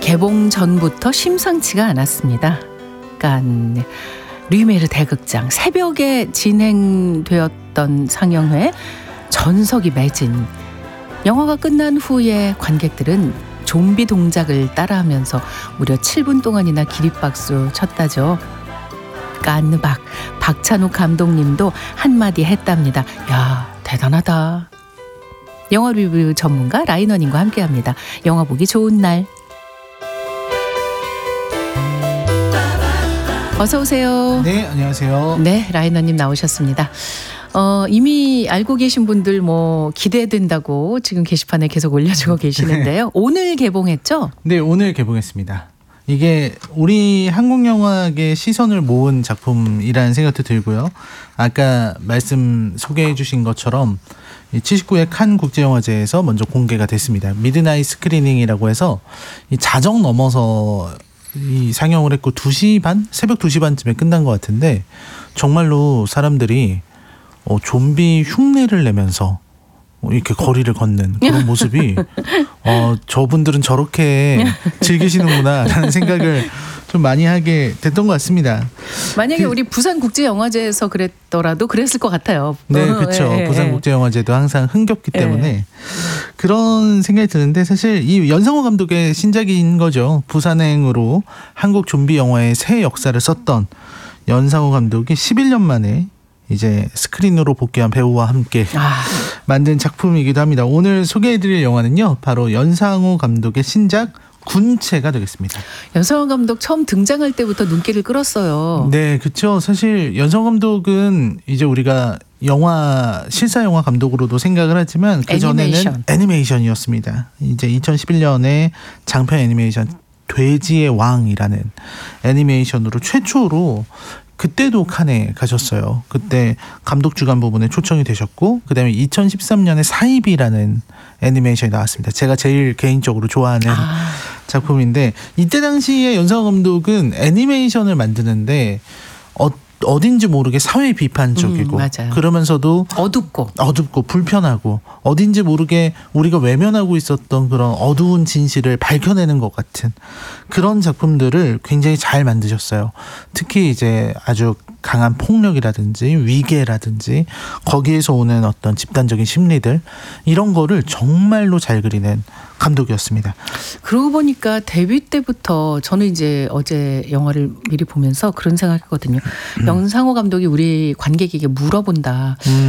개봉 전부터 심상치가 않았습니다. 칸 류메르 대극장 새벽에 진행되었던 상영회 전석이 매진. 영화가 끝난 후에 관객들은 좀비 동작을 따라하면서 무려 7분 동안이나 기립박수 쳤다죠. 칸느 박찬욱 감독님도 한마디 했답니다. 야, 대단하다. 영화 리뷰 전문가 라이너님과 함께합니다. 영화 보기 좋은 날. 어서 오세요. 네, 안녕하세요. 네, 라이너님 나오셨습니다. 이미 알고 계신 분들 기대된다고 지금 게시판에 계속 올려주고 계시는데요. 오늘 개봉했죠? 네, 오늘 개봉했습니다. 이게 우리 한국 영화계 시선을 모은 작품이라는 생각도 들고요. 아까 말씀 소개해 주신 것처럼 79회 칸 국제영화제에서 먼저 공개가 됐습니다. 미드나잇 스크리닝이라고 해서 이 자정 넘어서 이 상영을 했고 2시 반? 새벽 2시 반쯤에 끝난 것 같은데 정말로 사람들이 좀비 흉내를 내면서 이렇게 거리를 걷는 그런 모습이 저분들은 저렇게 즐기시는구나 라는 생각을 좀 많이 하게 됐던 것 같습니다. 만약에 우리 부산국제영화제에서 그랬더라도 그랬을 것 같아요. 네, 그렇죠. 부산국제영화제도 항상 흥겹기 때문에 그런 생각이 드는데 사실 이 연상호 감독의 신작인 거죠. 부산행으로 한국 좀비 영화의 새 역사를 썼던 연상호 감독이 11년 만에 이제 스크린으로 복귀한 배우와 함께 만든 작품이기도 합니다. 오늘 소개해드릴 영화는요, 바로 연상호 감독의 신작 군체가 되겠습니다. 연상호 감독 처음 등장할 때부터 눈길을 끌었어요. 네, 그렇죠. 사실 연상호 감독은 이제 우리가 실사 영화 감독으로도 생각을 하지만 그 전에는 애니메이션이었습니다. 이제 2011년에 장편 애니메이션 돼지의 왕이라는 애니메이션으로 최초로 그때도 칸에 가셨어요. 그때 감독 주간 부분에 초청이 되셨고, 그다음에 2013년에 사이비라는 애니메이션이 나왔습니다. 제가 제일 개인적으로 좋아하는 작품인데, 이때 당시에 연상호 감독은 애니메이션을 만드는데 어딘지 모르게 사회 비판적이고 그러면서도 어둡고 불편하고 어딘지 모르게 우리가 외면하고 있었던 그런 어두운 진실을 밝혀내는 것 같은 그런 작품들을 굉장히 잘 만드셨어요. 특히 이제 아주 강한 폭력이라든지 위계라든지 거기에서 오는 어떤 집단적인 심리들, 이런 거를 정말로 잘 그리는 감독이었습니다. 그러고 보니까 데뷔 때부터 저는 이제 어제 영화를 미리 보면서 그런 생각했거든요. 연상호 감독이 우리 관객에게 물어본다.